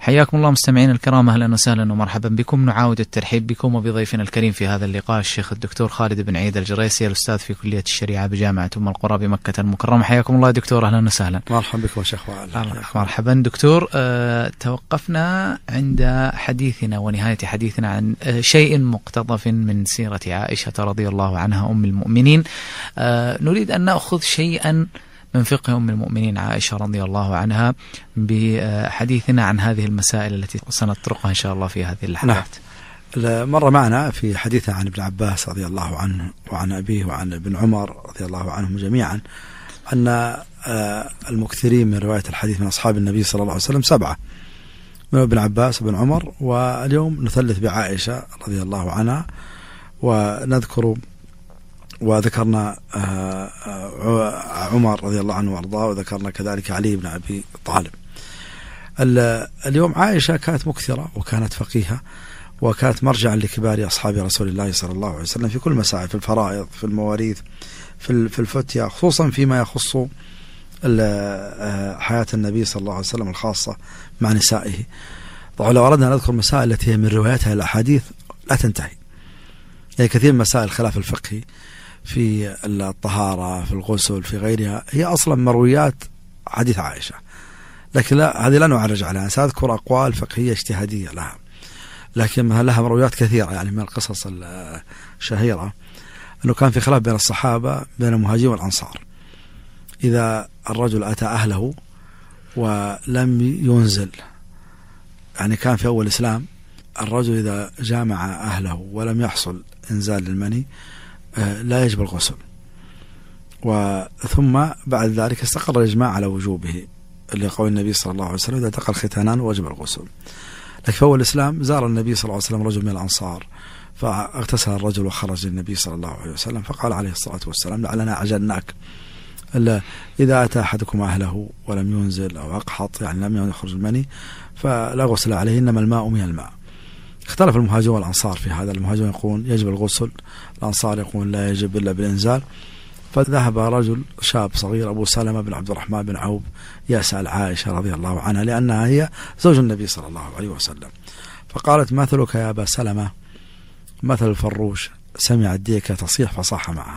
حياكم الله مستمعينا الكرام، أهلا وسهلا ومرحبا بكم. نعاود الترحيب بكم وبضيفنا الكريم في هذا اللقاء الشيخ الدكتور خالد بن عيد الجريسي، الأستاذ في كلية الشريعة بجامعة أم القرى بمكة المكرمة. حياكم الله دكتور، أهلا وسهلا. مرحبا بكم شيخ وعلا. مرحبا دكتور. توقفنا عند حديثنا ونهاية حديثنا عن شيء مقتطف من سيرة عائشة رضي الله عنها أم المؤمنين. نريد أن نأخذ شيئا من فقه أم المؤمنين عائشة رضي الله عنها بحديثنا عن هذه المسائل التي سنطرقها إن شاء الله في هذه الحلقات. مر معنا في حديثنا عن ابن عباس رضي الله عنه وعن أبيه وعن ابن عمر رضي الله عنهم جميعا أن المكثرين من رواية الحديث من أصحاب النبي صلى الله عليه وسلم 7، من ابن عباس وابن عمر، واليوم نثلث بعائشة رضي الله عنها، ونذكر وذكرنا عمر رضي الله عنه وارضاه، وذكرنا كذلك علي بن أبي طالب. اليوم عائشة كانت مكثرة وكانت فقيهة وكانت مرجعا لكبار أصحاب رسول الله صلى الله عليه وسلم في كل مسائل، في الفرائض، في المواريث، في الفتية، خصوصا فيما يخص حياة النبي صلى الله عليه وسلم الخاصة مع نسائه. طبعا لو أردنا نذكر مسائل التي هي من رواياتها الأحاديث لا تنتهي، يعني كثير من مسائل الخلاف الفقهي في الطهارة، في الغسل، في غيرها، هي أصلا مرويات حديث عائشة، لكن لا، هذه لا نعرج عليها. سأذكر أقوال فقهية اجتهادية لها، لكن لها مرويات كثيرة. يعني من القصص الشهيرة أنه كان في خلاف بين الصحابة بين المهاجرين والأنصار، إذا الرجل أتى أهله ولم ينزل، يعني كان في أول الإسلام الرجل إذا جامع أهله ولم يحصل إنزال للمني لا يجب الغسل، ثم بعد ذلك استقر الإجماع على وجوبه لقول النبي صلى الله عليه وسلم إذا التقى الختانان وجب الغسل. لكن في أول الإسلام زار النبي صلى الله عليه وسلم رجل من الأنصار، فاغتسل الرجل وخرج النبي صلى الله عليه وسلم، فقال عليه الصلاة والسلام لعلنا عجلناك، إذا أتى أحدكم أهله ولم ينزل أو أقحط، يعني لم يخرج المني، فلا غسل عليه، إنما الماء من الماء. اختلف المهاجرون والأنصار في هذا، المهاجرون يقولون يجب الغسل، الأنصار يقولون لا يجب إلا بالإنزال. فذهب رجل شاب صغير أبو سلمة بن عبد الرحمن بن عوف يسأل عائشة رضي الله عنها، لأنها هي زوج النبي صلى الله عليه وسلم، فقالت مثلك يا أبا سلمة مثل الفروش سمع الديكة تصيح فصاح معها.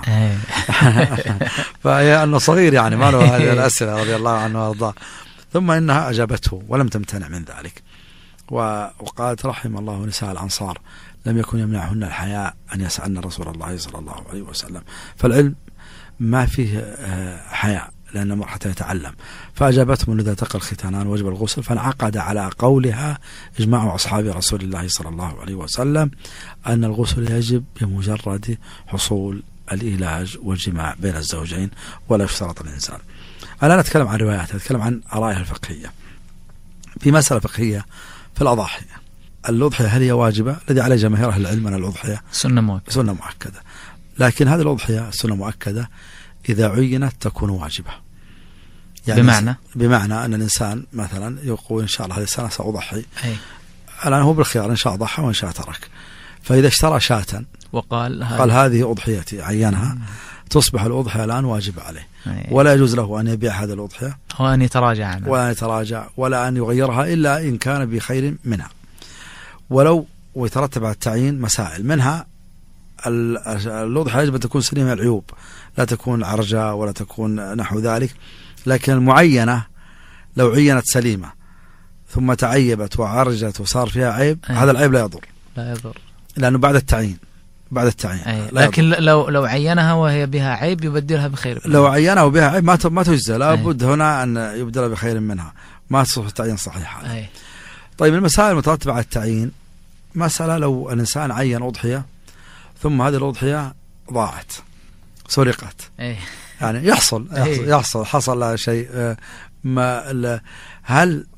فهي أنه صغير يعني ما له هذه الأسئلة رضي الله عنه وارضاه. ثم إنها أجابته ولم تمتنع من ذلك، وقالت رحم الله نساء الأنصار لم يكن يمنعهن الحياء أن يسألن رسول الله صلى الله عليه وسلم. فالعلم ما فيه حياء لأن حتى يتعلم. فأجابتهم أنه إذا التقى الختانان وجب الغسل، فانعقد على قولها إجماع أصحاب رسول الله صلى الله عليه وسلم أن الغسل يجب بمجرد حصول الإيلاج والجماع بين الزوجين ولا يشترط الإنسان. أنا أتكلم عن روايات، أتكلم عن آرائها الفقهية في مسألة فقهية في الأضاحي. الأضحية هل هي واجبة؟ الذي عليه جماهير أهل العلم أن الأضحية سنة مؤكدة، لكن هذه الأضحية سنة مؤكدة إذا عينت تكون واجبة. يعني بمعنى أن الإنسان مثلا يقول إن شاء الله هذه السنة سأضحي، الآن هو بالخيار إن شاء ضحى وإن شاء ترك. فإذا اشترى شاة قال هذه أضحيتي عينها، تصبح الأضحية الآن واجبة عليه، ولا يجوز له أن يبيع هذه الأضحية وأن يتراجع عنها ولا أن يغيرها إلا إن كان بخير منها. ولو ويترتب على التعيين مسائل، منها الأضحية يجب أن تكون سليمة العيوب، لا تكون عرجة ولا تكون نحو ذلك. لكن المعينة لو عينت سليمة ثم تعيبت وعرجت وصار فيها عيب، هذا العيب لا يضر لأنه بعد التعيين لكن لو عينها وهي بها عيب يبدلها بخير منها. لو عينها وبها عيب ما تجزى، لابد هنا أن يبدلها بخير منها، ما تصبح التعيين صحيح. طيب المسائل المترتبة على التعيين، مسألة لو الإنسان عين أضحية ثم هذه الأضحية ضاعت سرقت، يعني حصل لها شيء، هل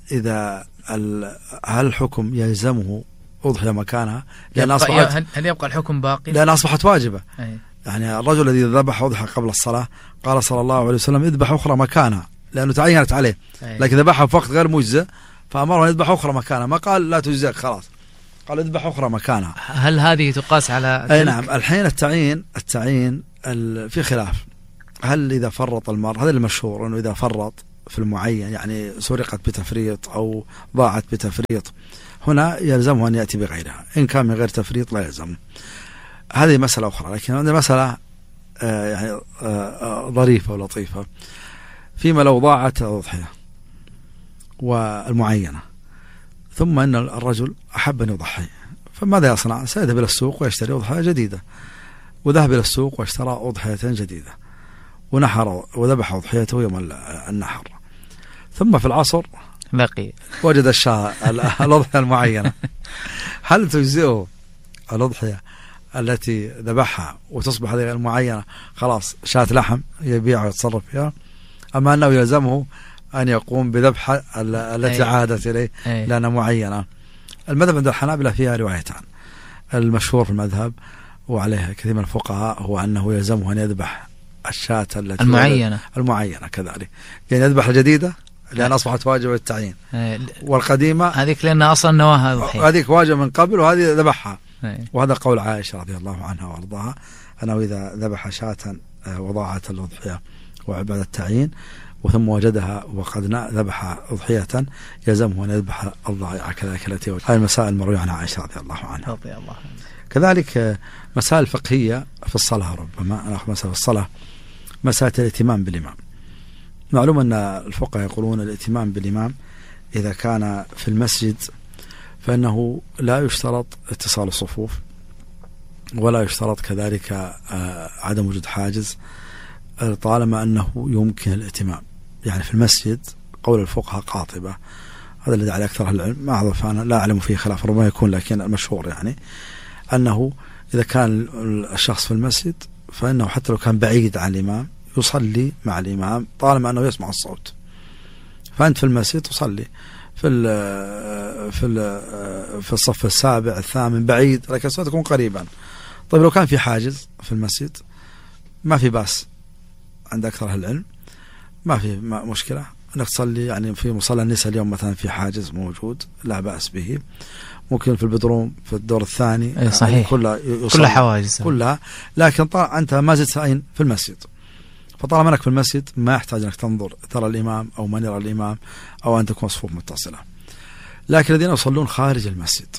الحكم يلزمه أضحية مكانها؟ لأن هل يبقى الحكم باقي؟ لأن أصبحت واجبة. يعني الرجل الذي ذبح أضحية قبل الصلاة قال صلى الله عليه وسلم اذبح أخرى مكانها، لأنه تعينت عليه، لكن ذبحها في وقت غير مجزئ فأمره أن يذبح أخرى مكانها، ما قال لا تجزئك خلاص، قال اذبح أخرى مكانها. هل هذه تقاس على أي نعم. الحين التعيين في خلاف، هل إذا فرط المرء، هذا المشهور أنه إذا فرط في المعين، يعني سرقت بتفريط أو ضاعت بتفريط، هنا يلزمه أن يأتي بغيرها. إن كان من غير تفريط لا يلزمه. هذه مسألة أخرى. لكن هذه مسألة يعني ظريفة ولطيفة. فيما لو ضاعت الأضحية والمعينة ثم أن الرجل أحب أن يضحي، فماذا يصنع؟ سيذهب إلى السوق ويشتري أضحية جديدة، وذهب إلى السوق واشترى أضحية جديدة ونحر وذبح أضحيته يوم النحر، ثم في العصر بقي وجد الشاة الأضحية المعينة، هل تجزئه الأضحية التي ذبحها وتصبح هذه المعينة خلاص شاة لحم يبيعها ويتصرف فيها، أما أنه يلزمه أن يقوم بذبح التي عادت إليه لأنها معينة؟ المذهب عند الحنابلة فيها روايتان. المشهور في المذهب وعليها كثير من الفقهاء هو أنه يلزمه أن يذبح الشاة التي المعينة كذلك، يعني يذبح الجديدة لأن أصبحت واجبة التعيين، والقديمة هذيك لأنها أصلا نواها ضحية، هذيك واجبة من قبل وهذه ذبحها. وهذا قول عائشة رضي الله عنها وارضاها، أنه إذا ذبح شاة وضاعت الأضحية وبعد التعيين وثم وجدها وقد ذبح أضحية يلزمه أن يذبح الضائعة كذلك التي وجدها. هذه المسائل المروية عن عائشة رضي الله عنها. كذلك مسائل فقهية في الصلاة، ربما نأخذ مسألة في الصلاة، مسألة الائتمام بالإمام. معلوم أن الفقهاء يقولون الائتمام بالإمام إذا كان في المسجد فإنه لا يشترط اتصال الصفوف، ولا يشترط كذلك عدم وجود حاجز، طالما أنه يمكن الائتمام. يعني في المسجد قول الفقهاء قاطبة، هذا الذي عليه أكثر العلم، ما أعرف أنا لا أعلم فيه خلاف ربما يكون، لكن المشهور يعني أنه إذا كان الشخص في المسجد فإنه حتى لو كان بعيد عن الإمام يصلي مع الإمام طالما أنه يسمع الصوت. فأنت في المسجد تصلي في الصف السابع الثامن بعيد، لكن الصوت تكون قريبا. طيب لو كان في حاجز في المسجد ما في بأس عند أكثر أهل العلم، ما في مشكلة أنك تصلي يعني في مصلى النساء اليوم مثلا في حاجز موجود لا بأس به، ممكن في البدروم في الدور الثاني صحيح كلها حواجز كلها، لكن طبعا أنت ما زلت في المسجد، فطالما أنك في المسجد ما يحتاج أنك تنظر ترى الإمام أو من يرى الإمام أو أن تكون صفوف متصلة. لكن الذين يصلون خارج المسجد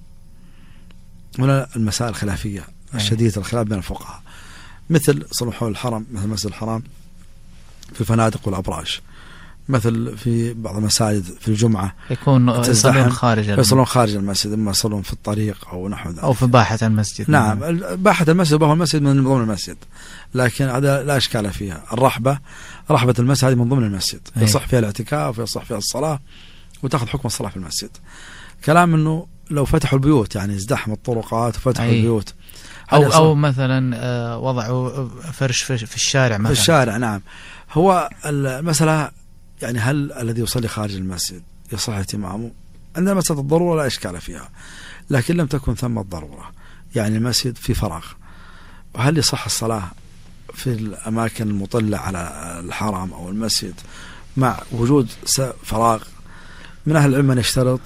هنا المسائل الخلافية الشديدة الخلاف بين الفقهاء، مثل صلحوا الحرم، مثل مسجد الحرام في الفنادق والأبراج، مثل في بعض المساجد في الجمعة يصلون خارج المسجد، إما يصلون في الطريق أو نحو ذلك، أو في باحة المسجد. نعم باحة المسجد وهو المسجد من ضمن المسجد، لكن هذا لا إشكال فيها. رحبة المسجد هذه من ضمن المسجد، يصح فيها الاعتكاف ويصح فيها الصلاة وتأخذ حكم الصلاة في المسجد. كلام أنه لو فتحوا البيوت يعني ازدحم الطرقات وفتحوا البيوت أو مثلا وضعوا فرش في الشارع مثلا. في الشارع نعم. هو المسألة يعني هل الذي يصلي خارج المسجد يصح اهتمامه؟ عندنا مسألة الضرورة لا إشكال فيها، لكن لم تكن ثم الضرورة، يعني المسجد في فراغ، وهل يصح الصلاة في الأماكن المطلة على الحرم أو المسجد مع وجود فراغ؟ من أهل العلم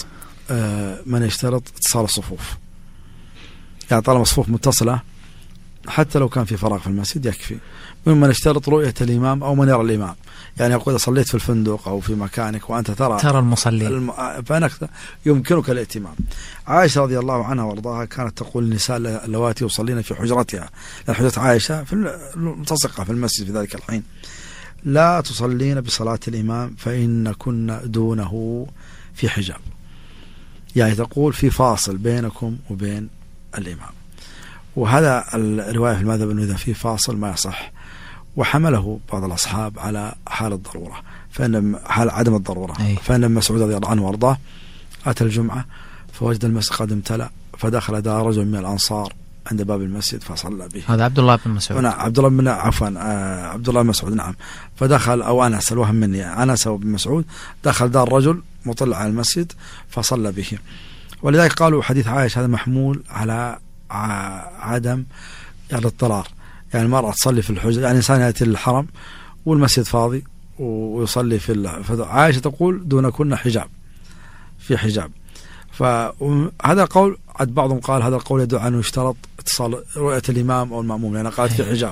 من يشترط اتصال الصفوف، يعني طالما الصفوف متصلة حتى لو كان في فراغ في المسجد يكفي. ممن يشترط رؤية الإمام أو من يرى الإمام، يعني يقول إذا صليت في الفندق أو في مكانك وأنت ترى المصلي فأنك يمكنك الائتمام. عائشة رضي الله عنها وارضاها كانت تقول النساء اللواتي يصلين في حجرتها، لأن حجرة عائشة ملتصقة في المسجد في ذلك الحين، لا تصلين بصلاة الإمام فإن كن دونه في حجاب، يعني تقول في فاصل بينكم وبين الإمام. وهذا الرواية في المذهب أنه إذا في فاصل ما يصح، وحمله بعض الأصحاب على حال الضرورة، فإن حال عدم الضرورة. فإن مسعود رضي الله عنه وارضاه أتى الجمعة فوجد المسجد قد امتلأ، فدخل دار رجل من الأنصار عند باب المسجد فصلى به. هذا عبد الله بن مسعود. نعم عبد الله بن مسعود نعم. فدخل أو أنس الوهم مني أنس وابن مسعود دخل دار رجل مطلع على المسجد فصلى به. ولذلك قالوا حديث عائشة هذا محمول على عدم الاضطرار، يعني المرأة تصلي في الحجر، يعني إنسان يأتي للحرم والمسجد فاضي ويصلي عائشة تقول دونكن حجاب، في حجاب. فهذا قول بعضهم قال هذا القول يدعو أنه يشترط اتصال رؤية الإمام أو المأموم، لأن قالت في حجاب.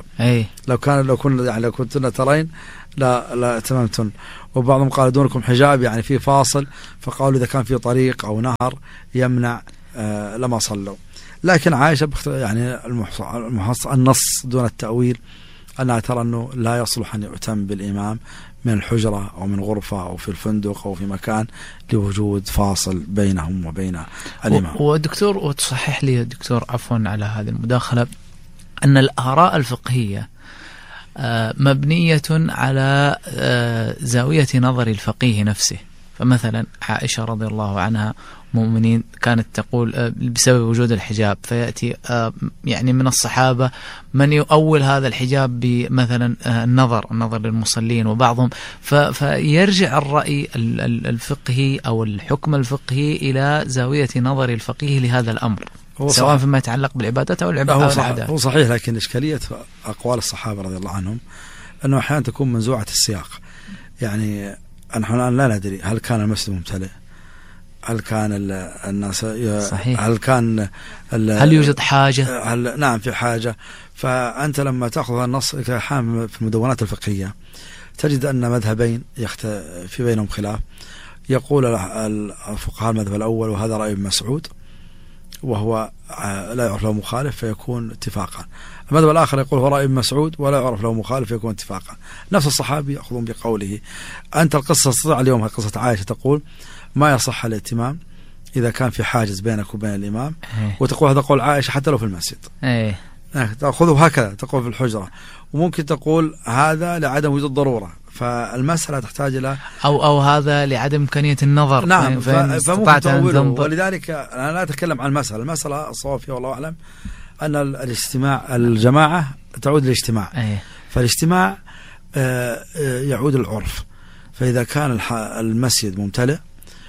لو كنتن ترين لا تممتن. وبعضهم قال دونكم حجاب يعني في فاصل، فقالوا إذا كان في طريق أو نهر يمنع لما صلوا. لكن عائشة يعني النص دون التأويل أنها ترى أنه لا يصلح أن يؤتم بالإمام من الحجرة أو من غرفة أو في الفندق أو في مكان لوجود فاصل بينهم وبين الإمام. ودكتور، وتصحح لي دكتور عفوا على هذه المداخلة، أن الآراء الفقهية مبنية على زاوية نظر الفقيه نفسه. فمثلا عائشة رضي الله عنها مؤمنين كانت تقول بسبب وجود الحجاب، فيأتي يعني من الصحابة من يؤول هذا الحجاب بمثلا النظر للمصلين وبعضهم، فيرجع الرأي الفقهي أو الحكم الفقهي إلى زاوية نظر الفقيه لهذا الأمر، سواء فيما يتعلق بالعبادات أو العادات. هو صحيح، لكن إشكالية أقوال الصحابة رضي الله عنهم أنه أحيانا تكون منزوعة السياق. يعني نحن الآن لا ندري هل كان المسجد ممتلئ، هل كان الناس صحيح. هل يوجد حاجة، نعم في حاجة. فأنت لما تأخذ النص في المدونات الفقهية تجد أن مذهبين في بينهم خلاف. يقول الفقهاء المذهب الأول وهذا رأي ابن مسعود وهو لا يعرف له مخالف فيكون اتفاقا. المذهب الآخر يقول هو رأي ابن مسعود ولا يعرف له مخالف فيكون اتفاقا. نفس الصحابي يأخذون بقوله. أنت القصة تستطيع اليوم قصة عائشة تقول ما يصح الائتمام إذا كان في حاجز بينك وبين الإمام، وتقول هذا قول عائشة حتى لو في المسجد، تأخذه هكذا تقول في الحجرة. وممكن تقول هذا لعدم وجود ضرورة، فالمسألة تحتاج إلى أو هذا لعدم إمكانية النظر. نعم، فممكن تأوله. ولذلك أنا لا أتكلم عن المسألة الصواب فيها والله أعلم أن الاجتماع الجماعة تعود للاجتماع. فالاجتماع يعود العرف. فإذا كان المسجد ممتلئ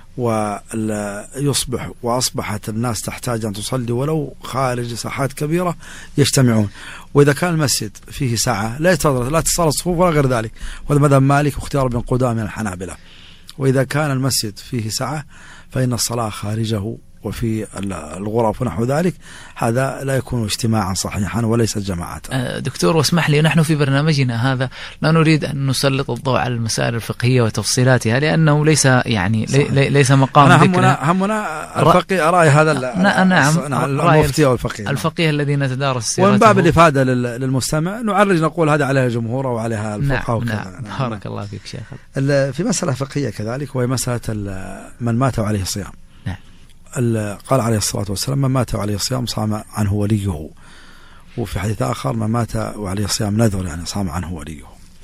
وأصبحت الناس تحتاج أن تصلي ولو خارج ساحات كبيرة يجتمعون. وإذا كان المسجد فيه سعة لا تصل الصفوف ولا غير ذلك، وهذا مذهب مالك واختيار ابن قدامة من الحنابلة. وإذا كان المسجد فيه سعة فإن الصلاة خارجه وفي الغرف ونحو ذلك، هذا لا يكون اجتماعا صحيحا وليس جماعة. دكتور، واسمح لي، نحن في برنامجنا هذا لا نريد أن نسلط الضوء على المسائل الفقهية وتفصيلاتها، لأنه ليس يعني ليس مقام ذكرنا. همنا الفقيه رأي هذا المفتي أو الفقيه الذي نتدارس سيرته. ومن باب الإفادة للمستمع نعرج نقول هذا عليها الجمهور أو عليها الفقهاء. نعم. بارك الله فيك شيخ. في مسألة فقهية كذلك، وهي مسألة من مات عليه الصيام. قال عليه الصلاة والسلام من مات عليه الصيام صام عنه وليه. وفي حديث آخر من مات وعليه الصيام نذر يعني صام عنه وليه.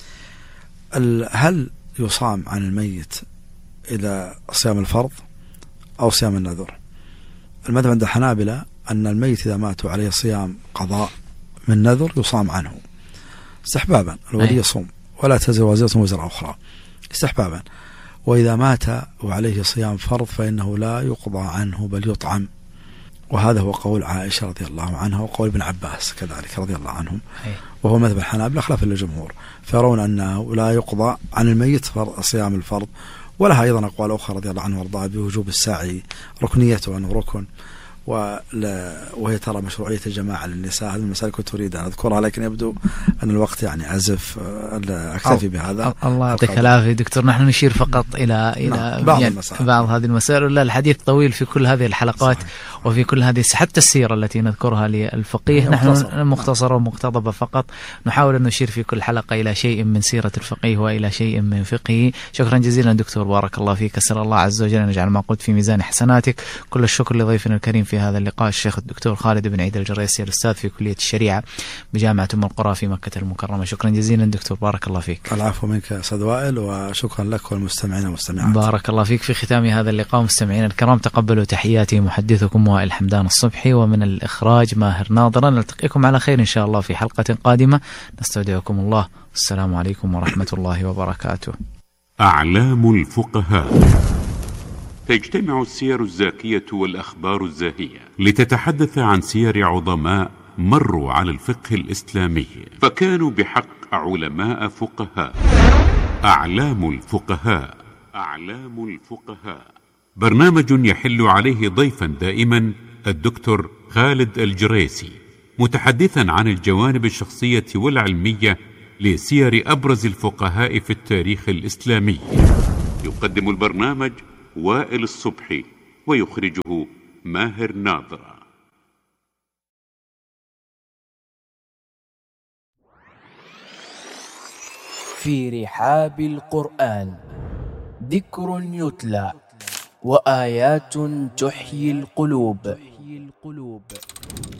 هل يصام عن الميت إذا صيام الفرض أو صيام النذر؟ المذهب عند الحنابلة أن الميت إذا مات عليه صيام قضاء من نذر يصام عنه استحبابا. الولي يصوم ولا تزر وازرة وزر أخرى استحبابا. وإذا مات وعليه صيام فرض فإنه لا يقضى عنه بل يطعم. وهذا هو قول عائشة رضي الله عنها وقول ابن عباس كذلك رضي الله عنهم، وهو مذهب الحنابلة خلافا للجمهور، فيرون أنه لا يقضى عن الميت صيام الفرض. ولها أيضا أقوال أخرى رضي الله عنه وارضاه بوجوب السعي، ركنيته أنه ركن، وهي ترى مشروعية الجماعة للنساء. هذه المسائل كنت أريد أن أذكرها لكن يبدو أن الوقت يعني أزف، أكتفي بهذا. الله يعطيك العافية دكتور. نحن نشير فقط إلى بعض هذه المسائل، ولا الحديث طويل في كل هذه الحلقات. صحيح. وفي كل هذه حتى السيرة التي نذكرها للفقيه نحن مختصرة ومقتضبة فقط، نحاول أن نشير في كل حلقة إلى شيء من سيرة الفقيه وإلى شيء من فقهه. شكرا جزيلا دكتور، بارك الله فيك. أسأل الله عز وجل أن يجعل ما قلت في ميزان حسناتك. كل الشكر لضيفنا الكريم في هذا اللقاء الشيخ الدكتور خالد بن عيد الجريسي، الأستاذ في كلية الشريعة بجامعة أم القرى في مكة المكرمة. شكرا جزيلا دكتور، بارك الله فيك. العفو منك أستاذ وائل، وشكرا لك والمستمعين والمستمعات. بارك الله فيك. في ختام هذا اللقاء مستمعين الكرام تقبلوا تحياتي محدثكم وائل حمدان الصبحي، ومن الإخراج ماهر ناظرا. نلتقيكم على خير إن شاء الله في حلقة قادمة. نستودعكم الله، السلام عليكم ورحمة الله وبركاته. أعلام الفقهاء. تجتمع السير الزاكية والأخبار الزاهية لتتحدث عن سير عظماء مروا على الفقه الإسلامي فكانوا بحق علماء فقهاء. أعلام الفقهاء. أعلام الفقهاء برنامج يحل عليه ضيفا دائما الدكتور خالد الجريسي، متحدثا عن الجوانب الشخصية والعلمية لسير أبرز الفقهاء في التاريخ الإسلامي. يقدم البرنامج وائل الصبحي، ويخرجه ماهر ناظرة. في رحاب القرآن ذكر يتلى وآيات تحيي القلوب.